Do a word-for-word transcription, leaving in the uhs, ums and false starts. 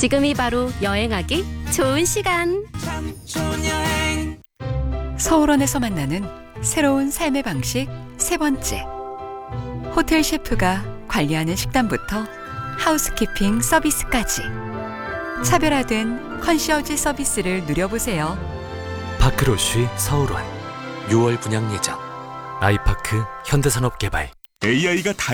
지금이 바로 여행하기 좋은 시간. 서울원에서 만나는 새로운 삶의 방식 세 번째. 호텔 셰프가 관리하는 식단부터 하우스키핑 서비스까지 차별화된 컨시어지 서비스를 누려보세요. 파크로쉬 서울원 유월 분양 예정. 아이파크 현대산업개발. 에이아이가 다